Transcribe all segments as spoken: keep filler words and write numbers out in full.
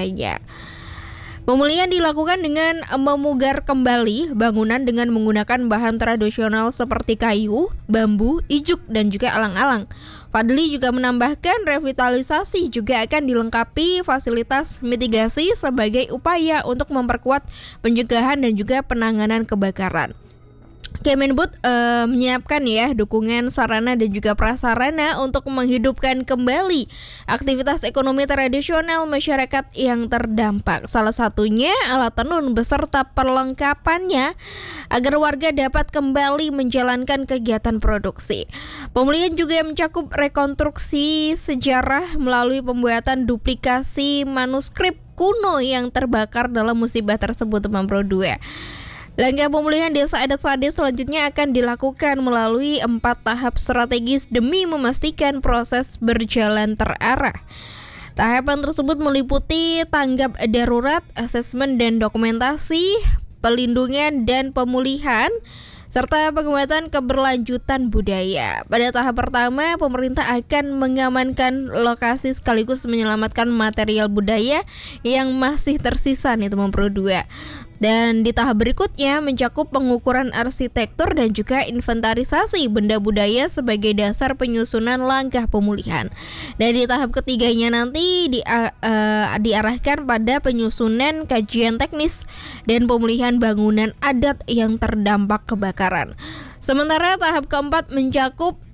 usahanya. Pemulihan dilakukan dengan memugar kembali bangunan dengan menggunakan bahan tradisional seperti kayu, bambu, ijuk, dan juga alang-alang. Fadli juga menambahkan revitalisasi juga akan dilengkapi fasilitas mitigasi sebagai upaya untuk memperkuat pencegahan dan juga penanganan kebakaran. Kemenbud uh, menyiapkan ya dukungan sarana dan juga prasarana untuk menghidupkan kembali aktivitas ekonomi tradisional masyarakat yang terdampak. Salah satunya alat tenun beserta perlengkapannya agar warga dapat kembali menjalankan kegiatan produksi. Pemulihan juga mencakup rekonstruksi sejarah melalui pembuatan duplikasi manuskrip kuno yang terbakar dalam musibah tersebut, teman Pro dua. Langkah pemulihan desa adat Sade selanjutnya akan dilakukan melalui empat tahap strategis demi memastikan proses berjalan terarah. Tahapan tersebut meliputi tanggap darurat, asesmen dan dokumentasi, pelindungan dan pemulihan, serta penguatan keberlanjutan budaya. Pada tahap pertama, pemerintah akan mengamankan lokasi sekaligus menyelamatkan material budaya yang masih tersisa nih teman Pro dua. Dan di tahap berikutnya mencakup pengukuran arsitektur dan juga inventarisasi benda budaya sebagai dasar penyusunan langkah pemulihan. Dan di tahap ketiganya nanti di, uh, uh, diarahkan pada penyusunan kajian teknis dan pemulihan bangunan adat yang terdampak kebakaran. Sementara tahap keempat mencakup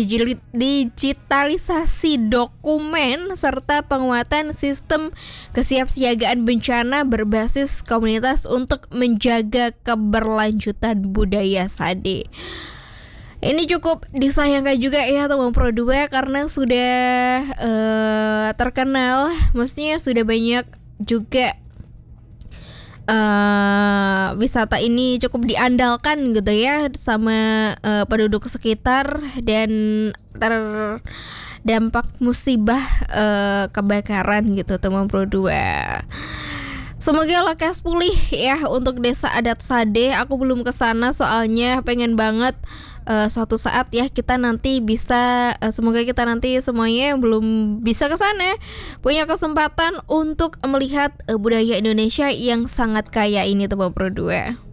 digitalisasi dokumen serta penguatan sistem kesiapsiagaan bencana berbasis komunitas untuk menjaga keberlanjutan budaya Sade. Ini cukup disayangkan juga ya teman Pro dua karena sudah uh, terkenal, maksudnya sudah banyak juga Uh, wisata ini cukup diandalkan gitu ya sama uh, penduduk sekitar dan terdampak musibah uh, kebakaran gitu teman Pro dua. Semoga lekas pulih ya untuk desa adat Sade. Aku belum kesana soalnya pengen banget uh, suatu saat ya kita nanti bisa uh, semoga kita nanti semuanya yang belum bisa kesana punya kesempatan untuk melihat uh, budaya Indonesia yang sangat kaya ini teman Pro dua.